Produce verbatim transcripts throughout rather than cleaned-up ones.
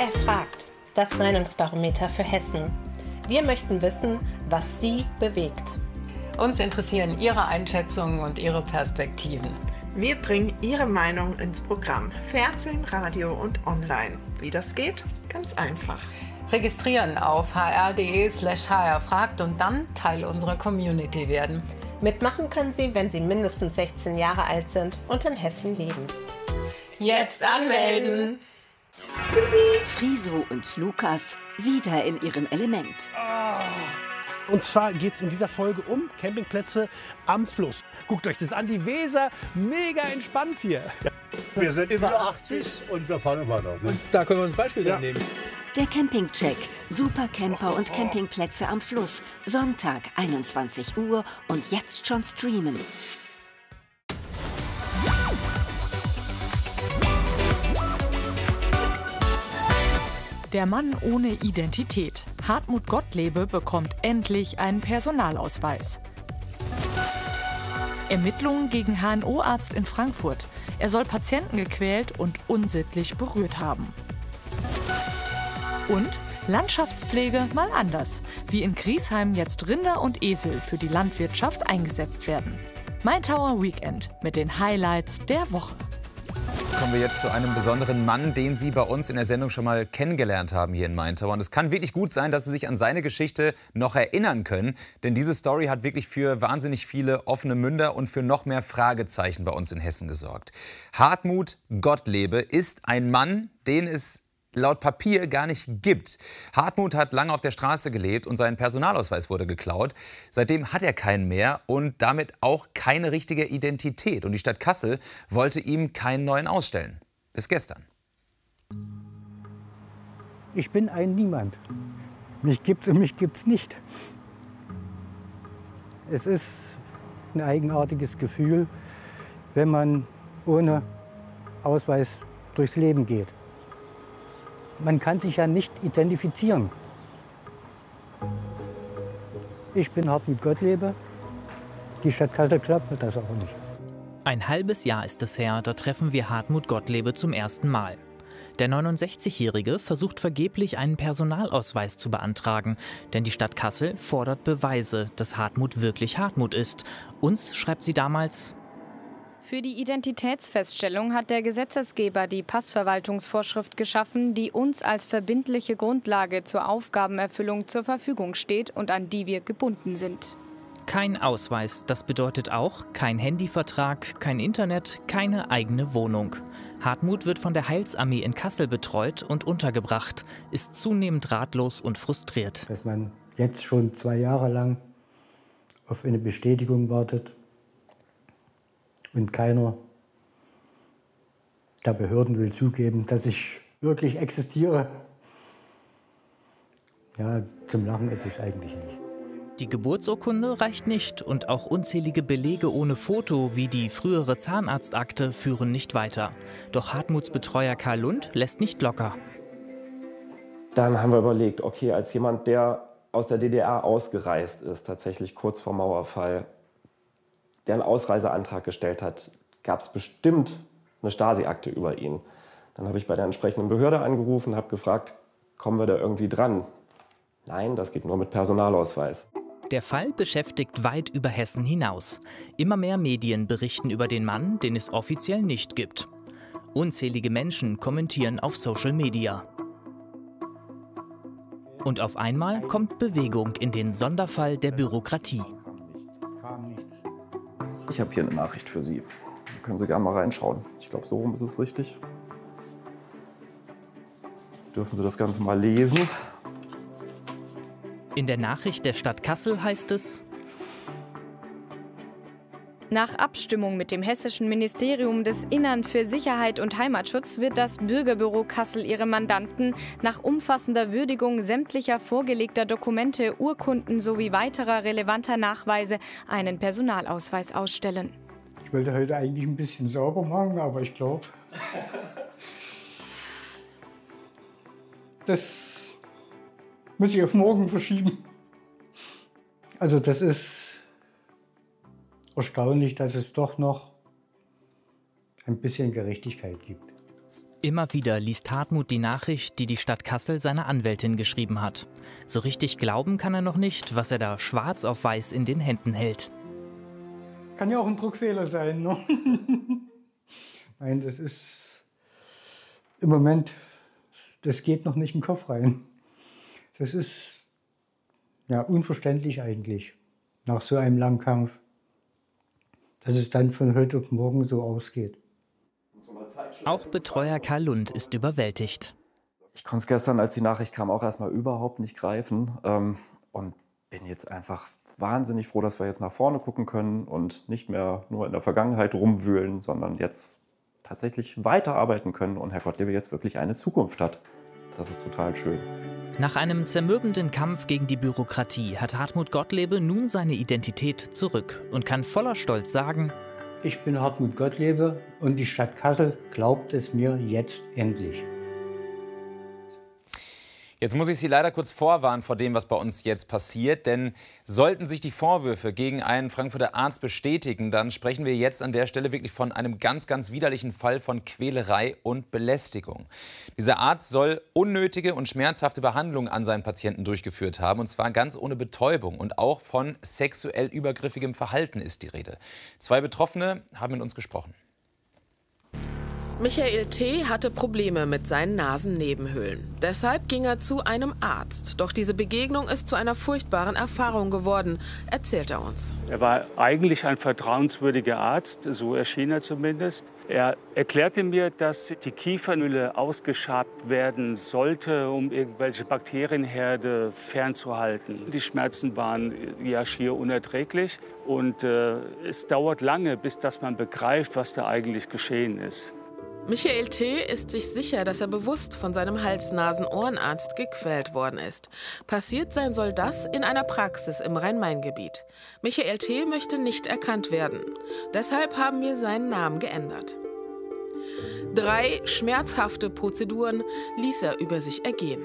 R fragt, das Meinungsbarometer für Hessen. Wir möchten wissen, was Sie bewegt. Uns interessieren Ihre Einschätzungen und Ihre Perspektiven. Wir bringen Ihre Meinung ins Programm. Fernsehen, Radio und online. Wie das geht? Ganz einfach. Registrieren auf hr.de slash hrfragt und dann Teil unserer Community werden. Mitmachen können Sie, wenn Sie mindestens sechzehn Jahre alt sind und in Hessen leben. Jetzt anmelden! Friso und Lukas wieder in ihrem Element. Und zwar geht es in dieser Folge um Campingplätze am Fluss. Guckt euch das an, die Weser, mega entspannt hier. Wir sind über achtzig und wir fahren immer noch. Ne? Und da können wir uns ein Beispiel Ja. nehmen. Der Campingcheck. Supercamper und Campingplätze am Fluss. Sonntag, einundzwanzig Uhr und jetzt schon streamen. Der Mann ohne Identität. Hartmut Gottlebe bekommt endlich einen Personalausweis. Ermittlungen gegen H N O-Arzt in Frankfurt. Er soll Patienten gequält und unsittlich berührt haben. Und Landschaftspflege mal anders. Wie in Griesheim jetzt Rinder und Esel für die Landwirtschaft eingesetzt werden. Maintower Weekend mit den Highlights der Woche. Kommen wir jetzt zu einem besonderen Mann, den Sie bei uns in der Sendung schon mal kennengelernt haben hier in Maintower. Und es kann wirklich gut sein, dass Sie sich an seine Geschichte noch erinnern können. Denn diese Story hat wirklich für wahnsinnig viele offene Münder und für noch mehr Fragezeichen bei uns in Hessen gesorgt. Hartmut Gottlebe ist ein Mann, den es laut Papier gar nicht gibt. Hartmut hat lange auf der Straße gelebt und sein Personalausweis wurde geklaut. Seitdem hat er keinen mehr und damit auch keine richtige Identität. Und die Stadt Kassel wollte ihm keinen neuen ausstellen. Bis gestern. Ich bin ein Niemand. Mich gibt's und mich gibt's nicht. Es ist ein eigenartiges Gefühl, wenn man ohne Ausweis durchs Leben geht. Man kann sich ja nicht identifizieren. Ich bin Hartmut Gottlebe. Die Stadt Kassel glaubt mir das auch nicht. Ein halbes Jahr ist es her, da treffen wir Hartmut Gottlebe zum ersten Mal. Der neunundsechzigjährige versucht vergeblich, einen Personalausweis zu beantragen. Denn die Stadt Kassel fordert Beweise, dass Hartmut wirklich Hartmut ist. Uns schreibt sie damals: Für die Identitätsfeststellung hat der Gesetzesgeber die Passverwaltungsvorschrift geschaffen, die uns als verbindliche Grundlage zur Aufgabenerfüllung zur Verfügung steht und an die wir gebunden sind. Kein Ausweis, das bedeutet auch kein Handyvertrag, kein Internet, keine eigene Wohnung. Hartmut wird von der Heilsarmee in Kassel betreut und untergebracht, ist zunehmend ratlos und frustriert. Dass man jetzt schon zwei Jahre lang auf eine Bestätigung wartet und keiner der Behörden will zugeben, dass ich wirklich existiere. Ja, zum Lachen ist es eigentlich nicht. Die Geburtsurkunde reicht nicht und auch unzählige Belege ohne Foto wie die frühere Zahnarztakte führen nicht weiter. Doch Hartmuts Betreuer Karl Lund lässt nicht locker. Dann haben wir überlegt, okay, als jemand, der aus der D D R ausgereist ist, tatsächlich kurz vor Mauerfall, der einen Ausreiseantrag gestellt hat, gab es bestimmt eine Stasi-Akte über ihn. Dann habe ich bei der entsprechenden Behörde angerufen, habe gefragt, kommen wir da irgendwie dran? Nein, das geht nur mit Personalausweis. Der Fall beschäftigt weit über Hessen hinaus. Immer mehr Medien berichten über den Mann, den es offiziell nicht gibt. Unzählige Menschen kommentieren auf Social Media. Und auf einmal kommt Bewegung in den Sonderfall der Bürokratie. Ich habe hier eine Nachricht für Sie. Da können Sie gerne mal reinschauen. Ich glaube, so rum ist es richtig. Dürfen Sie das Ganze mal lesen? In der Nachricht der Stadt Kassel heißt es: Nach Abstimmung mit dem Hessischen Ministerium des Innern für Sicherheit und Heimatschutz wird das Bürgerbüro Kassel ihre Mandanten nach umfassender Würdigung sämtlicher vorgelegter Dokumente, Urkunden sowie weiterer relevanter Nachweise einen Personalausweis ausstellen. Ich wollte heute eigentlich ein bisschen sauber machen, aber ich glaube, das muss ich auf morgen verschieben. Also das ist erstaunlich, dass es doch noch ein bisschen Gerechtigkeit gibt. Immer wieder liest Hartmut die Nachricht, die die Stadt Kassel seiner Anwältin geschrieben hat. So richtig glauben kann er noch nicht, was er da schwarz auf weiß in den Händen hält. Kann ja auch ein Druckfehler sein, ne? Nein, das ist im Moment, das geht noch nicht in den Kopf rein. Das ist ja unverständlich eigentlich, nach so einem langen Kampf, dass es dann von heute auf morgen so ausgeht. Auch Betreuer Karl Lund ist überwältigt. Ich konnte es gestern, als die Nachricht kam, auch erstmal überhaupt nicht greifen ähm, und bin jetzt einfach wahnsinnig froh, dass wir jetzt nach vorne gucken können und nicht mehr nur in der Vergangenheit rumwühlen, sondern jetzt tatsächlich weiterarbeiten können und Herr Gottlebe jetzt wirklich eine Zukunft hat. Das ist total schön. Nach einem zermürbenden Kampf gegen die Bürokratie hat Hartmut Gottlebe nun seine Identität zurück und kann voller Stolz sagen: Ich bin Hartmut Gottlebe und die Stadt Kassel glaubt es mir jetzt endlich. Jetzt muss ich Sie leider kurz vorwarnen vor dem, was bei uns jetzt passiert. Denn sollten sich die Vorwürfe gegen einen Frankfurter Arzt bestätigen, dann sprechen wir jetzt an der Stelle wirklich von einem ganz, ganz widerlichen Fall von Quälerei und Belästigung. Dieser Arzt soll unnötige und schmerzhafte Behandlungen an seinen Patienten durchgeführt haben. Und zwar ganz ohne Betäubung. Und auch von sexuell übergriffigem Verhalten ist die Rede. Zwei Betroffene haben mit uns gesprochen. Michael T. hatte Probleme mit seinen Nasennebenhöhlen. Deshalb ging er zu einem Arzt. Doch diese Begegnung ist zu einer furchtbaren Erfahrung geworden, erzählt er uns. Er war eigentlich ein vertrauenswürdiger Arzt, so erschien er zumindest. Er erklärte mir, dass die Kiefernhülle ausgeschabt werden sollte, um irgendwelche Bakterienherde fernzuhalten. Die Schmerzen waren ja schier unerträglich und äh, es dauert lange, bis dass man begreift, was da eigentlich geschehen ist. Michael T. ist sich sicher, dass er bewusst von seinem Hals-Nasen-Ohrenarzt gequält worden ist. Passiert sein soll das in einer Praxis im Rhein-Main-Gebiet. Michael T. möchte nicht erkannt werden. Deshalb haben wir seinen Namen geändert. Drei schmerzhafte Prozeduren ließ er über sich ergehen.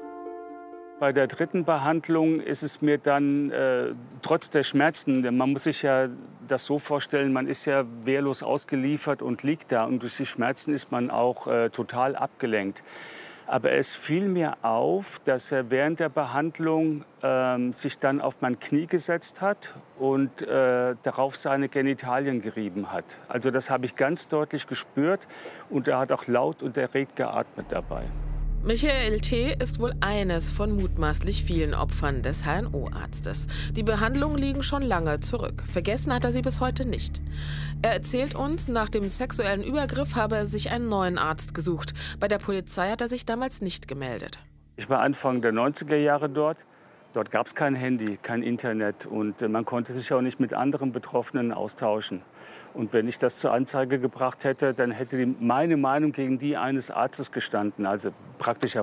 Bei der dritten Behandlung ist es mir dann, äh, trotz der Schmerzen, man muss sich ja das so vorstellen, man ist ja wehrlos ausgeliefert und liegt da. Und durch die Schmerzen ist man auch äh, total abgelenkt. Aber es fiel mir auf, dass er während der Behandlung äh, sich dann auf mein Knie gesetzt hat und äh, darauf seine Genitalien gerieben hat. Also das habe ich ganz deutlich gespürt und er hat auch laut und erregt geatmet dabei. Michael T. ist wohl eines von mutmaßlich vielen Opfern des H N O-Arztes. Die Behandlungen liegen schon lange zurück. Vergessen hat er sie bis heute nicht. Er erzählt uns, nach dem sexuellen Übergriff habe er sich einen neuen Arzt gesucht. Bei der Polizei hat er sich damals nicht gemeldet. Ich war Anfang der neunziger Jahre dort. Dort gab es kein Handy, kein Internet und man konnte sich auch nicht mit anderen Betroffenen austauschen. Und wenn ich das zur Anzeige gebracht hätte, dann hätte die, meine Meinung gegen die eines Arztes gestanden. Also praktisch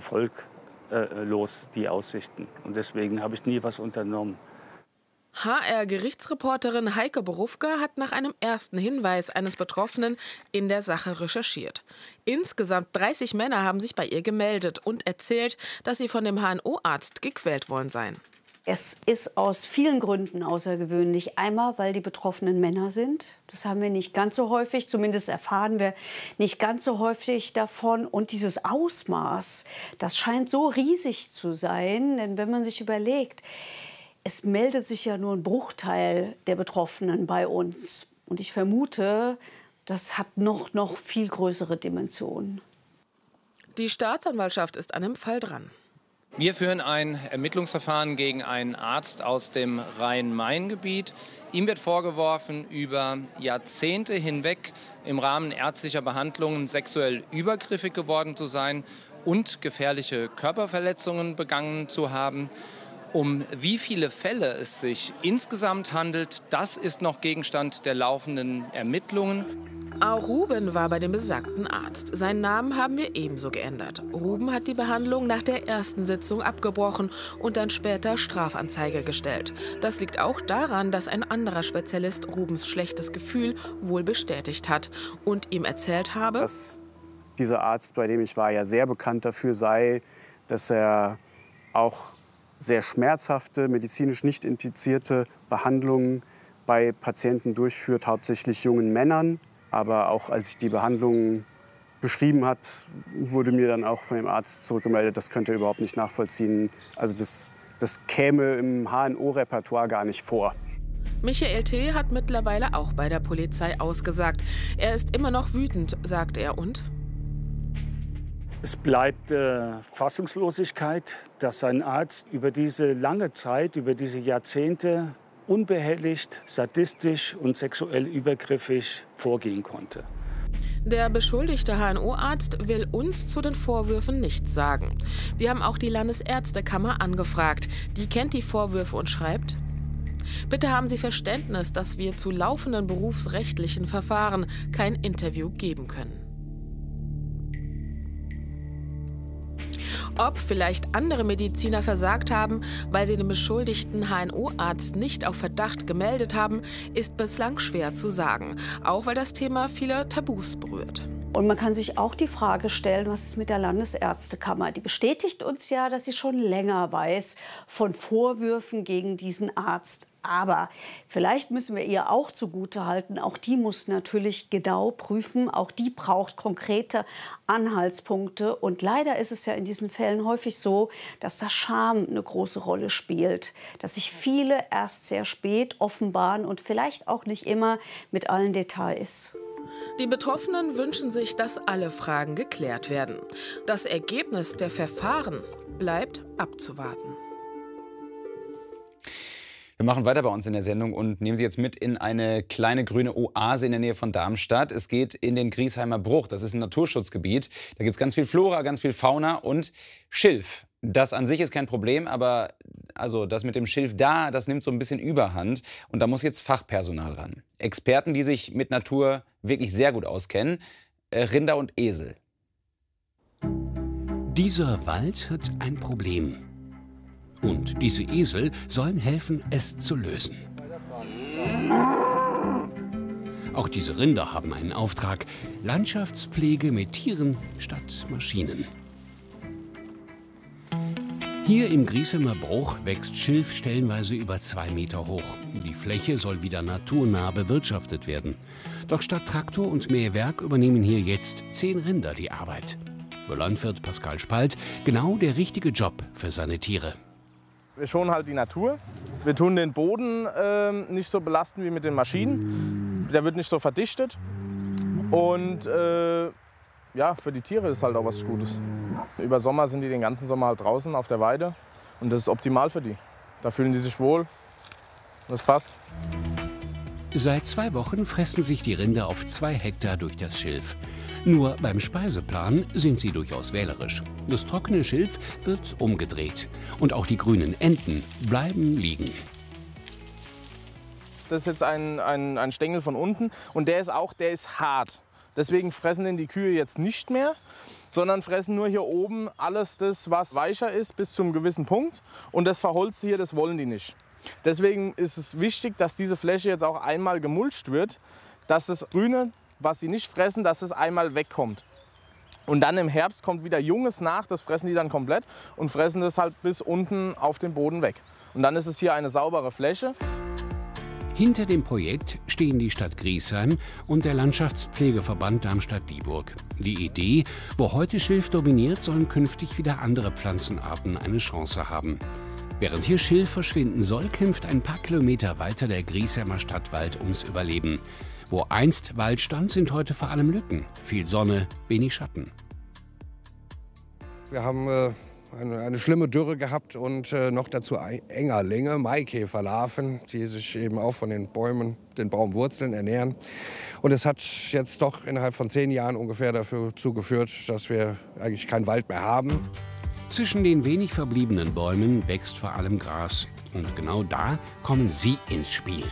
erfolglos die Aussichten. Und deswegen habe ich nie was unternommen. H R-Gerichtsreporterin Heike Borufka hat nach einem ersten Hinweis eines Betroffenen in der Sache recherchiert. Insgesamt dreißig Männer haben sich bei ihr gemeldet und erzählt, dass sie von dem H N O-Arzt gequält worden seien. Es ist aus vielen Gründen außergewöhnlich. Einmal, weil die Betroffenen Männer sind. Das haben wir nicht ganz so häufig, zumindest erfahren wir nicht ganz so häufig davon. Und dieses Ausmaß, das scheint so riesig zu sein. Denn wenn man sich überlegt, es meldet sich ja nur ein Bruchteil der Betroffenen bei uns. Und ich vermute, das hat noch, noch viel größere Dimensionen. Die Staatsanwaltschaft ist an dem Fall dran. Wir führen ein Ermittlungsverfahren gegen einen Arzt aus dem Rhein-Main-Gebiet. Ihm wird vorgeworfen, über Jahrzehnte hinweg im Rahmen ärztlicher Behandlungen sexuell übergriffig geworden zu sein und gefährliche Körperverletzungen begangen zu haben. Um wie viele Fälle es sich insgesamt handelt, das ist noch Gegenstand der laufenden Ermittlungen. Auch Ruben war bei dem besagten Arzt. Seinen Namen haben wir ebenso geändert. Ruben hat die Behandlung nach der ersten Sitzung abgebrochen und dann später Strafanzeige gestellt. Das liegt auch daran, dass ein anderer Spezialist Rubens schlechtes Gefühl wohl bestätigt hat und ihm erzählt habe, dass dieser Arzt, bei dem ich war, ja sehr bekannt dafür sei, dass er auch sehr schmerzhafte, medizinisch nicht indizierte Behandlungen bei Patienten durchführt, hauptsächlich jungen Männern. Aber auch als ich die Behandlungen beschrieben hat, wurde mir dann auch von dem Arzt zurückgemeldet, das könnte er überhaupt nicht nachvollziehen. Also das, das käme im H N O-Repertoire gar nicht vor. Michael T. hat mittlerweile auch bei der Polizei ausgesagt. Er ist immer noch wütend, sagt er, und? Es bleibt äh, Fassungslosigkeit, dass ein Arzt über diese lange Zeit, über diese Jahrzehnte unbehelligt, sadistisch und sexuell übergriffig vorgehen konnte. Der beschuldigte H N O-Arzt will uns zu den Vorwürfen nichts sagen. Wir haben auch die Landesärztekammer angefragt. Die kennt die Vorwürfe und schreibt: Bitte haben Sie Verständnis, dass wir zu laufenden berufsrechtlichen Verfahren kein Interview geben können. Ob vielleicht andere Mediziner versagt haben, weil sie den beschuldigten H N O-Arzt nicht auf Verdacht gemeldet haben, ist bislang schwer zu sagen, auch weil das Thema viele Tabus berührt. Und man kann sich auch die Frage stellen, was ist mit der Landesärztekammer? Die bestätigt uns ja, dass sie schon länger weiß von Vorwürfen gegen diesen Arzt. Aber vielleicht müssen wir ihr auch zugutehalten, auch die muss natürlich genau prüfen, auch die braucht konkrete Anhaltspunkte. Und leider ist es ja in diesen Fällen häufig so, dass da Scham eine große Rolle spielt, dass sich viele erst sehr spät offenbaren und vielleicht auch nicht immer mit allen Details. Die Betroffenen wünschen sich, dass alle Fragen geklärt werden. Das Ergebnis der Verfahren bleibt abzuwarten. Wir machen weiter bei uns in der Sendung und nehmen Sie jetzt mit in eine kleine grüne Oase in der Nähe von Darmstadt. Es geht in den Griesheimer Bruch. Das ist ein Naturschutzgebiet. Da gibt es ganz viel Flora, ganz viel Fauna und Schilf. Das an sich ist kein Problem, aber also das mit dem Schilf da, das nimmt so ein bisschen Überhand. Und da muss jetzt Fachpersonal ran. Experten, die sich mit Natur wirklich sehr gut auskennen. Rinder und Esel. Dieser Wald hat ein Problem. Und diese Esel sollen helfen, es zu lösen. Auch diese Rinder haben einen Auftrag: Landschaftspflege mit Tieren statt Maschinen. Hier im Griesheimer Bruch wächst Schilf stellenweise über zwei Meter hoch. Die Fläche soll wieder naturnah bewirtschaftet werden. Doch statt Traktor und Mähwerk übernehmen hier jetzt zehn Rinder die Arbeit. Für Landwirt Pascal Spalt genau der richtige Job für seine Tiere. Wir schonen halt die Natur. Wir tun den Boden äh, nicht so belasten wie mit den Maschinen. Der wird nicht so verdichtet. Und äh, ja, für die Tiere ist halt auch was Gutes. Über Sommer sind die den ganzen Sommer halt draußen auf der Weide. Und das ist optimal für die. Da fühlen die sich wohl. Das passt. Seit zwei Wochen fressen sich die Rinder auf zwei Hektar durch das Schilf. Nur beim Speiseplan sind sie durchaus wählerisch. Das trockene Schilf wird umgedreht. Und auch die grünen Enten bleiben liegen. Das ist jetzt ein, ein, ein Stängel von unten. Und der ist auch, der ist hart. Deswegen fressen den die Kühe jetzt nicht mehr, sondern fressen nur hier oben alles das, was weicher ist, bis zu einem gewissen Punkt. Und das Verholzte hier, das wollen die nicht. Deswegen ist es wichtig, dass diese Fläche jetzt auch einmal gemulcht wird, dass das Grüne, was sie nicht fressen, dass es einmal wegkommt. Und dann im Herbst kommt wieder Junges nach, das fressen die dann komplett und fressen das halt bis unten auf den Boden weg. Und dann ist es hier eine saubere Fläche. Hinter dem Projekt stehen die Stadt Griesheim und der Landschaftspflegeverband Darmstadt-Dieburg. Die Idee: wo heute Schilf dominiert, sollen künftig wieder andere Pflanzenarten eine Chance haben. Während hier Schilf verschwinden soll, kämpft ein paar Kilometer weiter der Griesheimer Stadtwald ums Überleben. Wo einst Wald stand, sind heute vor allem Lücken. Viel Sonne, wenig Schatten. Wir haben äh, eine, eine schlimme Dürre gehabt und äh, noch dazu Engerlinge, Maikäferlarven, die sich eben auch von den Bäumen, den Baumwurzeln ernähren. Und es hat jetzt doch innerhalb von zehn Jahren ungefähr dazu geführt, dass wir eigentlich keinen Wald mehr haben. Zwischen den wenig verbliebenen Bäumen wächst vor allem Gras. Und genau da kommen Sie ins Spiel.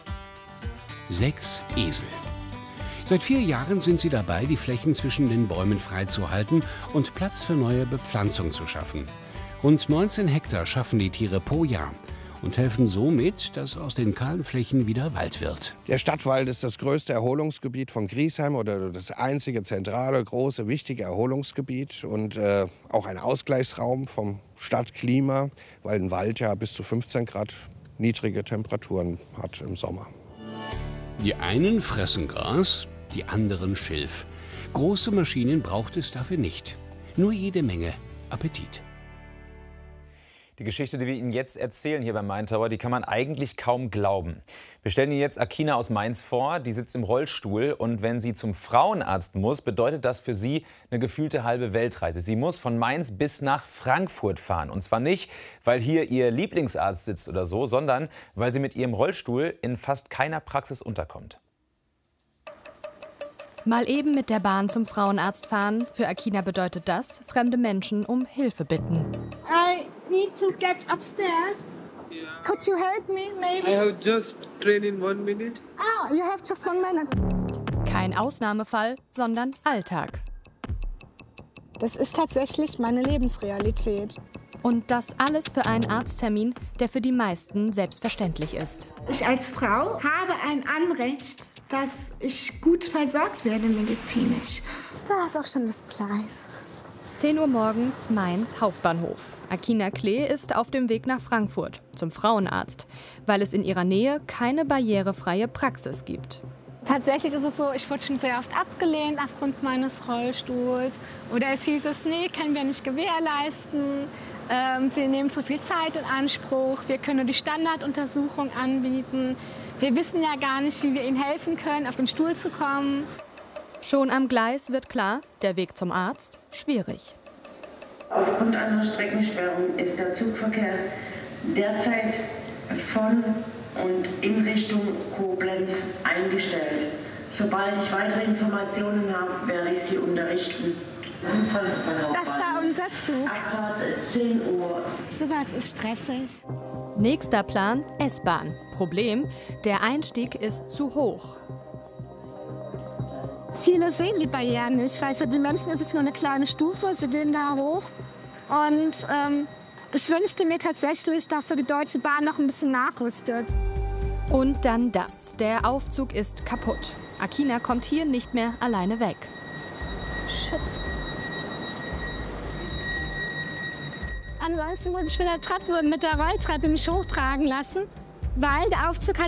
Sechs Esel. Seit vier Jahren sind sie dabei, die Flächen zwischen den Bäumen freizuhalten und Platz für neue Bepflanzung zu schaffen. Rund neunzehn Hektar schaffen die Tiere pro Jahr und helfen somit, dass aus den kahlen Flächen wieder Wald wird. Der Stadtwald ist das größte Erholungsgebiet von Griesheim oder das einzige zentrale, große, wichtige Erholungsgebiet und äh, auch ein Ausgleichsraum vom Stadtklima, weil ein Wald ja bis zu fünfzehn Grad niedrige Temperaturen hat im Sommer. Die einen fressen Gras, die anderen Schilf. Große Maschinen braucht es dafür nicht. Nur jede Menge Appetit. Die Geschichte, die wir Ihnen jetzt erzählen hier beim Main Tower, die kann man eigentlich kaum glauben. Wir stellen Ihnen jetzt Akina aus Mainz vor, die sitzt im Rollstuhl und wenn sie zum Frauenarzt muss, bedeutet das für sie eine gefühlte halbe Weltreise. Sie muss von Mainz bis nach Frankfurt fahren und zwar nicht, weil hier ihr Lieblingsarzt sitzt oder so, sondern weil sie mit ihrem Rollstuhl in fast keiner Praxis unterkommt. Mal eben mit der Bahn zum Frauenarzt fahren. Für Akina bedeutet das, fremde Menschen um Hilfe bitten. I need to get upstairs. Yeah. Could you help me, maybe? I have just train in one minute. Ah, you have just one minute. Kein Ausnahmefall, sondern Alltag. Das ist tatsächlich meine Lebensrealität. Und das alles für einen Arzttermin, der für die meisten selbstverständlich ist. Ich als Frau habe ein Anrecht, dass ich gut versorgt werde medizinisch. Da ist auch schon das Gleis. zehn Uhr morgens, Mainz Hauptbahnhof. Akina Klee ist auf dem Weg nach Frankfurt zum Frauenarzt, weil es in ihrer Nähe keine barrierefreie Praxis gibt. Tatsächlich ist es so, ich wurde schon sehr oft abgelehnt aufgrund meines Rollstuhls. Oder es hieß es, nee, können wir nicht gewährleisten. Ähm, sie nehmen zu viel Zeit in Anspruch. Wir können nur die Standarduntersuchung anbieten. Wir wissen ja gar nicht, wie wir Ihnen helfen können, auf den Stuhl zu kommen. Schon am Gleis wird klar, der Weg zum Arzt schwierig. Aufgrund einer Streckensperrung ist der Zugverkehr derzeit von und in Richtung Koblenz eingestellt. Sobald ich weitere Informationen habe, werde ich Sie unterrichten. Das war unser Zug. Abfahrt zehn Uhr. Sowas ist stressig. Nächster Plan, S-Bahn. Problem, der Einstieg ist zu hoch. Viele sehen die Barrieren nicht, weil für die Menschen ist es nur eine kleine Stufe. Sie gehen da hoch. Und ähm, ich wünschte mir tatsächlich, dass so die Deutsche Bahn noch ein bisschen nachrüstet. Und dann das. Der Aufzug ist kaputt. Akina kommt hier nicht mehr alleine weg. Shit. Ansonsten muss ich mit der Treppe, mit der Rolltreppe mich hochtragen lassen, weil der Aufzug hat